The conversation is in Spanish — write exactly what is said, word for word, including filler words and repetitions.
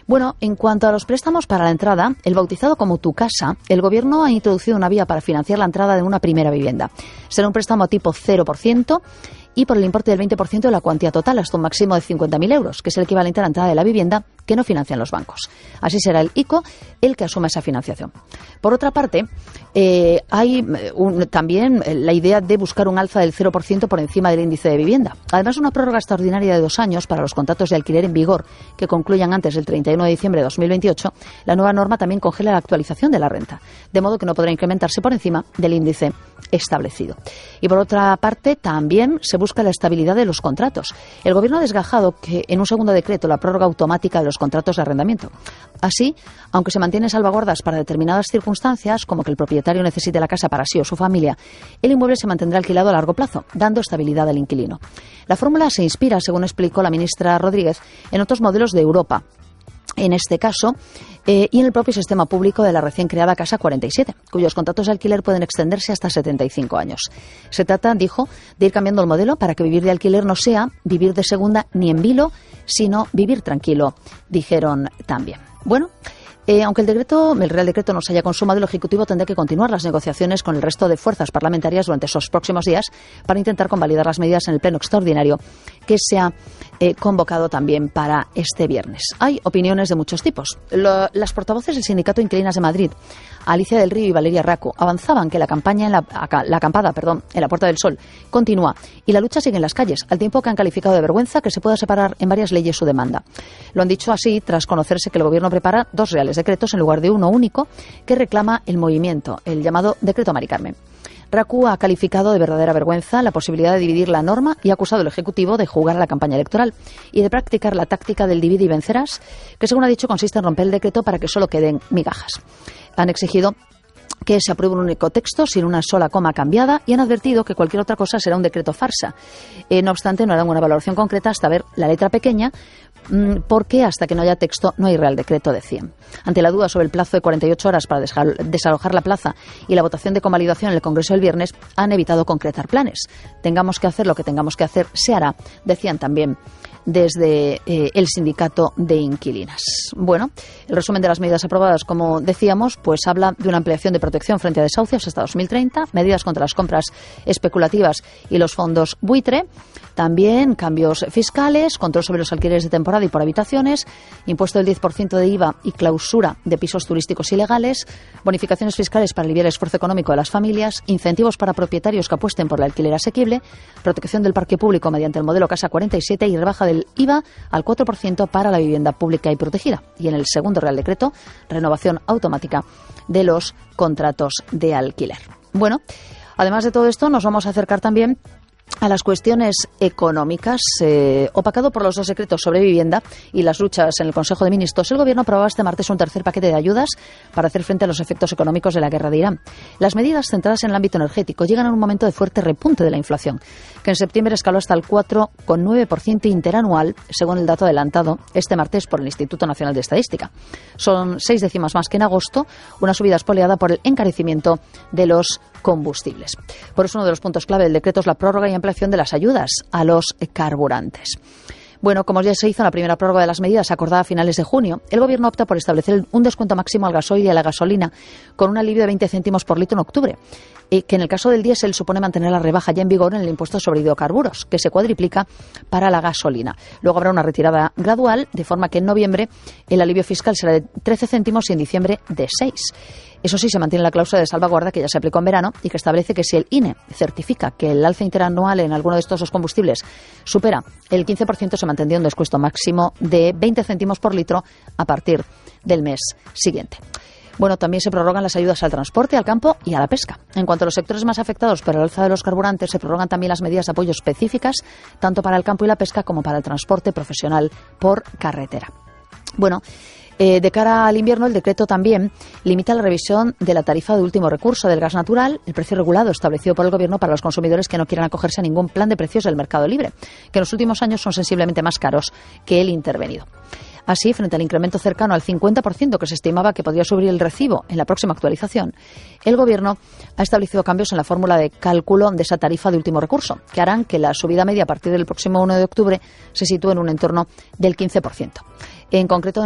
Bueno, en cuanto a los préstamos para la entrada, el bautizado como Tu Casa, el Gobierno ha introducido una vía para financiar la entrada de una primera vivienda. Será un préstamo tipo cero por ciento y por el importe del veinte por ciento de la cuantía total, hasta un máximo de cincuenta mil euros, que es el equivalente a la entrada de la vivienda que no financian los bancos. Así será el I C O el que asuma esa financiación. Por otra parte, eh, hay un, también la idea de buscar un alza del cero por ciento por encima del índice de vivienda. Además, una prórroga extraordinaria de dos años para los contratos de alquiler en vigor que concluyan antes del treinta y uno de diciembre de dos mil veintiocho. La nueva norma también congela la actualización de la renta, de modo que no podrá incrementarse por encima del índice establecido. Y por otra parte, también se busca la estabilidad de los contratos. El Gobierno ha desgajado que en un segundo decreto la prórroga automática de los contratos de arrendamiento. Así, aunque se mantienen salvaguardas para determinadas circunstancias, como que el propietario necesite la casa para sí o su familia, el inmueble se mantendrá alquilado a largo plazo, dando estabilidad al inquilino. La fórmula se inspira, según explicó la ministra Rodríguez, en otros modelos de Europa. En este caso, eh, y en el propio sistema público de la recién creada Casa cuarenta y siete, cuyos contratos de alquiler pueden extenderse hasta setenta y cinco años. Se trata, dijo, de ir cambiando el modelo para que vivir de alquiler no sea vivir de segunda ni en vilo, sino vivir tranquilo, dijeron también. Bueno, Eh, aunque el decreto, el Real Decreto no se haya consumado, el Ejecutivo tendrá que continuar las negociaciones con el resto de fuerzas parlamentarias durante esos próximos días para intentar convalidar las medidas en el pleno extraordinario que se ha eh, convocado también para este viernes. Hay opiniones de muchos tipos. Lo, las portavoces del Sindicato Inquilinas de Madrid, Alicia del Río y Valeria Raco, avanzaban que la campaña en la, la acampada, perdón, en la Puerta del Sol continúa y la lucha sigue en las calles, al tiempo que han calificado de vergüenza que se pueda separar en varias leyes su demanda. Lo han dicho así tras conocerse que el Gobierno prepara dos reales decretos en lugar de uno único que reclama el movimiento, el llamado Decreto Mari Carmen. Raku ha calificado de verdadera vergüenza la posibilidad de dividir la norma y ha acusado al Ejecutivo de jugar a la campaña electoral y de practicar la táctica del divide y vencerás, que según ha dicho consiste en romper el decreto para que solo queden migajas. Han exigido que se apruebe un único texto sin una sola coma cambiada y han advertido que cualquier otra cosa será un decreto farsa. Eh, no obstante, no harán una valoración concreta hasta ver la letra pequeña, mmm, porque hasta que no haya texto no hay real decreto, decían. Ante la duda sobre el plazo de cuarenta y ocho horas para desalojar la plaza y la votación de convalidación en el Congreso el viernes, han evitado concretar planes. Tengamos que hacer lo que tengamos que hacer, se hará, decían también desde eh, el sindicato de inquilinas. Bueno, el resumen de las medidas aprobadas, como decíamos, pues habla de una ampliación de protección frente a desahucios hasta dos mil treinta, medidas contra las compras especulativas y los fondos buitre, también cambios fiscales, control sobre los alquileres de temporada y por habitaciones, impuesto del diez por ciento de I V A y clausura de pisos turísticos ilegales, bonificaciones fiscales para aliviar el esfuerzo económico de las familias, incentivos para propietarios que apuesten por el alquiler asequible, protección del parque público mediante el modelo Casa cuarenta y siete y rebaja del I V A al cuatro por ciento para la vivienda pública y protegida. Y en el segundo Real Decreto, renovación automática de los contratos de alquiler. Bueno, además de todo esto, nos vamos a acercar también a las cuestiones económicas. Eh, opacado por los dos decretos sobre vivienda y las luchas en el Consejo de Ministros, el Gobierno aprobaba este martes un tercer paquete de ayudas para hacer frente a los efectos económicos de la guerra de Irán. Las medidas centradas en el ámbito energético llegan en un momento de fuerte repunte de la inflación, que en septiembre escaló hasta el cuatro coma nueve por ciento interanual, según el dato adelantado este martes por el Instituto Nacional de Estadística. Son seis décimas más que en agosto, una subida espoleada por el encarecimiento de los combustibles. Por eso uno de los puntos clave del decreto es la prórroga y ampliación de las ayudas a los carburantes. Bueno, como ya se hizo en la primera prórroga de las medidas acordada a finales de junio, el Gobierno opta por establecer un descuento máximo al gasoil y a la gasolina con un alivio de veinte céntimos por litro en octubre, y que en el caso del diésel supone mantener la rebaja ya en vigor en el impuesto sobre hidrocarburos, que se cuadriplica para la gasolina. Luego habrá una retirada gradual, de forma que en noviembre el alivio fiscal será de trece céntimos y en diciembre de seis. Eso sí, se mantiene la cláusula de salvaguarda que ya se aplicó en verano y que establece que si el I N E certifica que el alza interanual en alguno de estos dos combustibles supera el quince por ciento, se mantendría un descuento máximo de veinte céntimos por litro a partir del mes siguiente. Bueno, también se prorrogan las ayudas al transporte, al campo y a la pesca. En cuanto a los sectores más afectados por el alza de los carburantes, se prorrogan también las medidas de apoyo específicas, tanto para el campo y la pesca como para el transporte profesional por carretera. Bueno, Eh, de cara al invierno, el decreto también limita la revisión de la tarifa de último recurso del gas natural, el precio regulado establecido por el Gobierno para los consumidores que no quieran acogerse a ningún plan de precios del mercado libre, que en los últimos años son sensiblemente más caros que el intervenido. Así, frente al incremento cercano al cincuenta por ciento que se estimaba que podría subir el recibo en la próxima actualización, el Gobierno ha establecido cambios en la fórmula de cálculo de esa tarifa de último recurso, que harán que la subida media a partir del próximo uno de octubre se sitúe en un entorno del quince por ciento. En concreto,